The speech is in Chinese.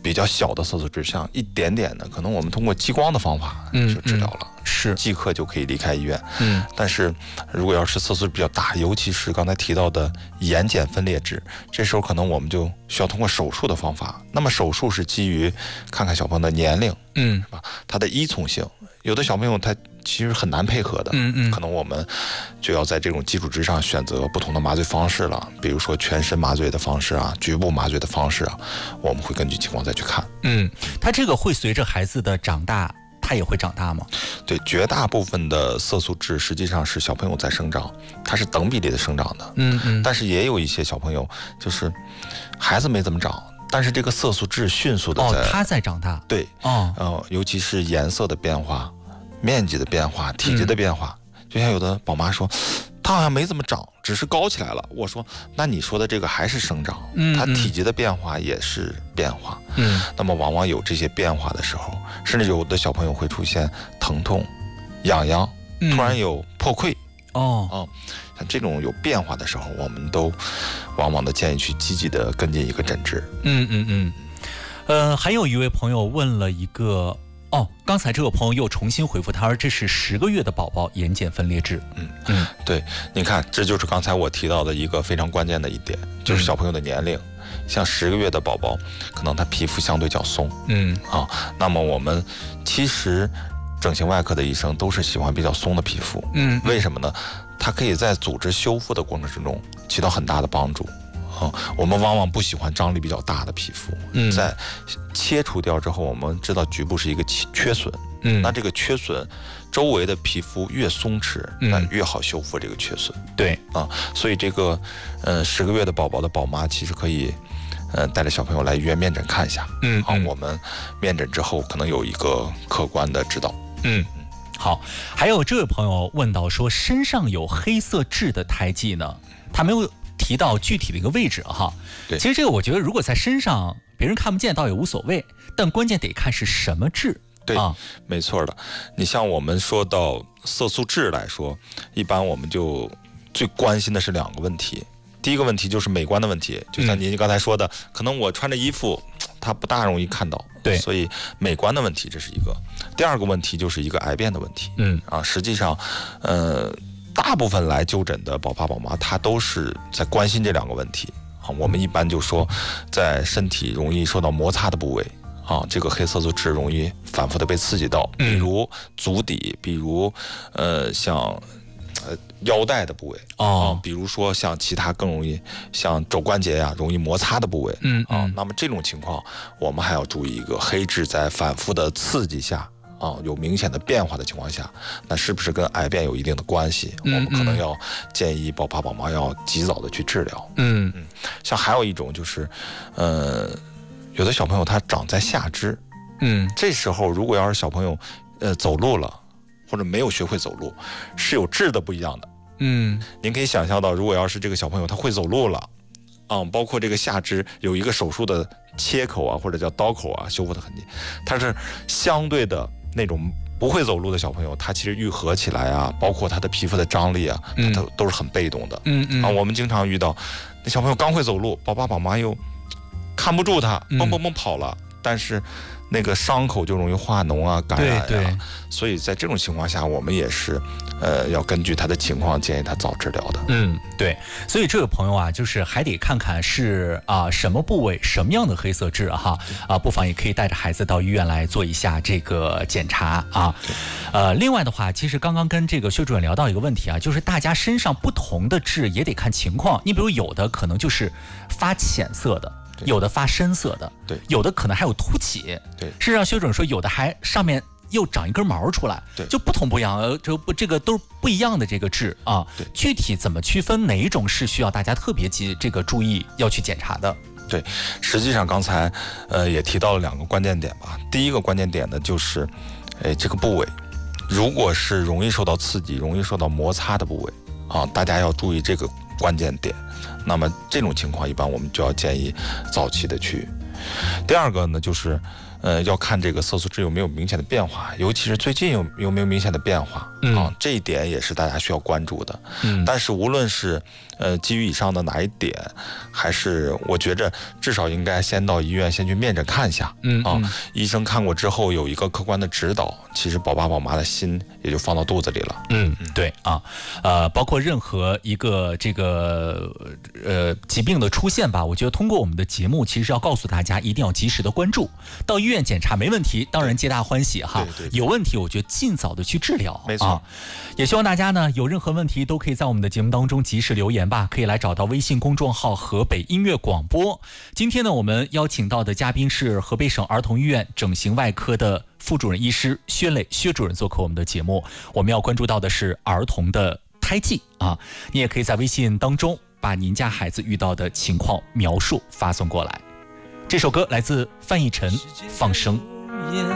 比较小的色素痣，像一点点的，可能我们通过激光的方法就治疗了， 是即刻就可以离开医院。但是如果要是色素比较大，尤其是刚才提到的眼睑分裂痣，这时候可能我们就需要通过手术的方法。那么手术是基于看看小朋友的年龄，是吧？他的依从性，有的小朋友他其实很难配合的，可能我们就要在这种基础之上选择不同的麻醉方式了，比如说全身麻醉的方式啊，局部麻醉的方式啊，我们会根据情况再去看。 它这个会随着孩子的长大，它也会长大吗？ 对，绝大部分的色素痣实际上是小朋友在生长，它是等比例的生长的。但是也有一些小朋友就是孩子没怎么长，但是这个色素痣迅速的他在长大。 对，尤其是颜色的变化、面积的变化、体积的变化。就像有的宝妈说，他好像没怎么长，只是高起来了。我说，那你说的这个还是生长，它体积的变化也是变化。那么往往有这些变化的时候，甚至有的小朋友会出现疼痛、痒痒，突然有破溃。像这种有变化的时候，我们都往往的建议去积极的跟进一个诊治。 还有一位朋友问了一个。刚才这个朋友又重新回复，他说这是10个月的宝宝眼睑分裂痣。 对，你看，这就是刚才我提到的一个非常关键的一点，就是小朋友的年龄。像10个月的宝宝，可能他皮肤相对较松，那么我们其实整形外科的医生都是喜欢比较松的皮肤，为什么呢？它可以在组织修复的过程之中起到很大的帮助。我们往往不喜欢张力比较大的皮肤，在切除掉之后，我们知道局部是一个缺损，那这个缺损周围的皮肤越松弛，那越好修复这个缺损。 对所以这个10个月的宝宝的宝妈其实可以带着小朋友来医院面诊看一下，我们面诊之后可能有一个客观的指导。 好，还有这位朋友问到说，身上有黑色痣的胎记呢，他没有提到具体的一个位置哈。 对， 其实这个我觉得如果在身上别人看不见倒也无所谓，但关键得看是什么痣。 对，没错的。你像我们说到色素痣来说，一般我们就最关心的是2个问题。第一个问题就是美观的问题，就像您刚才说的，可能我穿着衣服它不大容易看到， 对， 所以美观的问题这是一个。第2个问题就是一个癌变的问题。实际上大部分来就诊的宝爸宝妈，他都是在关心这2个问题。我们一般就说，在身体容易受到摩擦的部位，这个黑色素痣容易反复的被刺激到，比如足底，比如像腰带的部位，比如说像其他更容易像肘关节呀容易摩擦的部位，那么这种情况我们还要注意一个，黑痣在反复的刺激下有明显的变化的情况下，那是不是跟癌变有一定的关系？我们可能要建议宝爸宝妈要及早的去治疗。像还有一种就是，有的小朋友他长在下肢，这时候如果要是小朋友走路了，或者没有学会走路，是有质的不一样的。您可以想象到，如果要是这个小朋友他会走路了，包括这个下肢有一个手术的切口啊，或者叫刀口啊，修复的痕迹，它是相对的那种不会走路的小朋友，他其实愈合起来啊，包括他的皮肤的张力啊，都是很被动的。我们经常遇到那小朋友刚会走路，宝爸宝妈又看不住他，蹦蹦蹦跑了，但是那个伤口就容易化脓啊、感染啊。 对， 所以在这种情况下，我们也是要根据他的情况建议他早治疗的。 对，所以这位朋友啊，就是还得看看是什么部位、什么样的黑色痣不妨也可以带着孩子到医院来做一下这个检查啊。另外的话，其实刚刚跟这个薛主任聊到一个问题啊，就是大家身上不同的痣也得看情况。你比如有的可能就是发浅色的，有的发深色的， 对， 有的可能还有凸起， 对， 甚至让薛主任说有的还上面又长一根毛出来， 对， 就不同不一样，这个都是不一样的这个痣啊。 对， 具体怎么区分哪一种是需要大家特别注意要去检查的？ 对，实际上刚才也提到了2个关键点吧。第一个关键点呢，就是这个部位，如果是容易受到刺激、容易受到摩擦的部位大家要注意这个关键点。那么这种情况一般我们就要建议早期的去。第2个呢，就是要看这个色素值有没有明显的变化，尤其是最近有没有明显的变化这一点也是大家需要关注的。但是无论是基于以上的哪一点，还是我觉着至少应该先到医院先去面诊看一下医生看过之后有一个客观的指导，其实宝爸宝妈的心也就放到肚子里了。 对包括任何一个这个疾病的出现吧，我觉得通过我们的节目其实要告诉大家一定要及时的关注，到医院检查没问题当然皆大欢喜哈， 对有问题我觉得尽早的去治疗， 没错也希望大家呢有任何问题都可以在我们的节目当中及时留言吧，可以来找到微信公众号河北音乐广播。今天呢我们邀请到的嘉宾是河北省儿童医院整形外科的副主任医师薛磊薛主任做客我们的节目。我们要关注到的是儿童的胎记你也可以在微信当中把您家孩子遇到的情况描述发送过来。这首歌来自范逸臣，放生。